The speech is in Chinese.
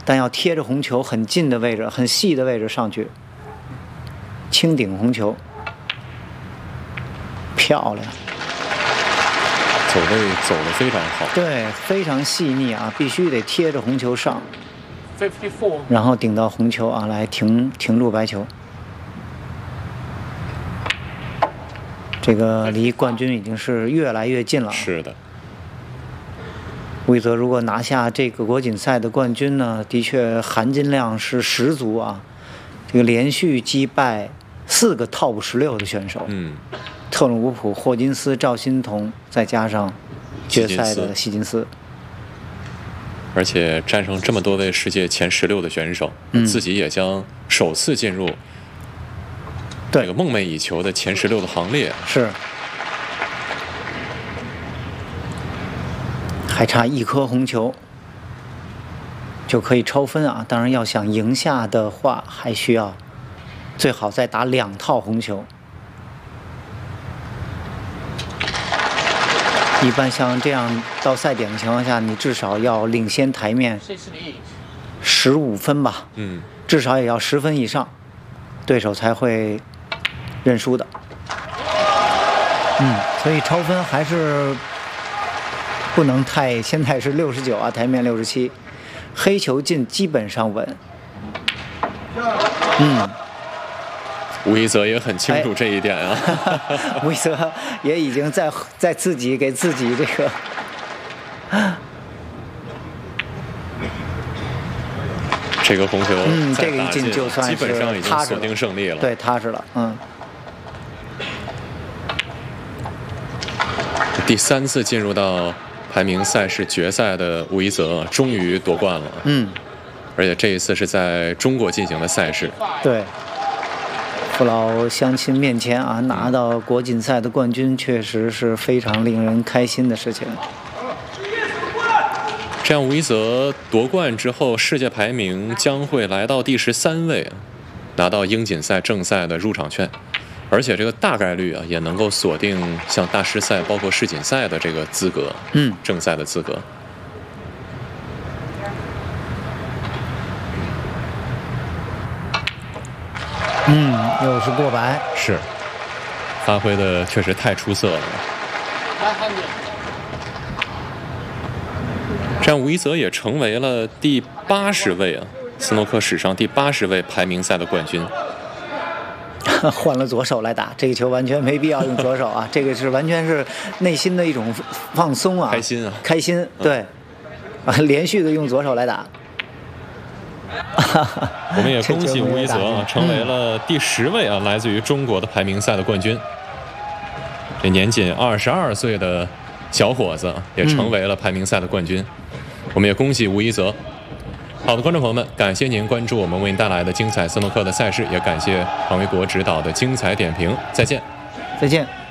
但要贴着红球很近的位置、很细的位置上去，轻顶红球，漂亮。 走位走得非常好， 对，非常细腻啊，必须得贴着红球上，然后顶到红球啊，来停住白球。这个离冠军已经是越来越近了。 是的。 魏泽如果拿下这个国锦赛的冠军呢，的确含金量是十足啊！这个连续击败4个 TOP 16的选手，特鲁普、霍金斯、赵心童，再加上决赛的希金斯， 而且战胜这么多位世界前16的选手，自己也将首次进入这个梦寐以求的前16的行列。 是。还差1颗红球就可以超分啊！当然，要想赢下的话，还需要最好再打2套红球。一般像这样到赛点的情况下，你至少要领先台面15分吧？至少也要10分以上，对手才会认输的。所以超分还是不能太，现在是69啊，台面67，黑球进基本上稳。 吴一泽也很清楚这一点啊。 吴一泽也已经在自己给自己这个这个红球， 这个一进就算是基本上已经锁定胜利了。 对，踏实了。 第3次进入到排名赛事决赛的吴一泽终于夺冠了。而且这一次是在中国进行的赛事。 对。父老乡亲面前啊，拿到国锦赛的冠军，确实是非常令人开心的事情。 这样，吴一泽夺冠之后，世界排名将会来到第13位，拿到英锦赛正赛的入场券，而且这个大概率啊，也能够锁定像大师赛、包括世锦赛的这个资格，正赛的资格。 又是过百， 是，发挥的确实太出色了。这样，吴一泽也成为了第80位啊，斯诺克史上第80位排名赛的冠军。 换了左手来打这个球，完全没必要用左手啊，这个是完全是内心的一种放松啊， 开心啊， 开心，对，连续的用左手来打。 我们也恭喜吴一泽啊，成为了第10位啊，来自于中国的排名赛的冠军。这年仅22岁的小伙子也成为了排名赛的冠军。我们也恭喜吴一泽。好的，观众朋友们，感谢您关注我们为您带来的精彩斯诺克的赛事，也感谢庞维国指导的精彩点评。再见， 再见。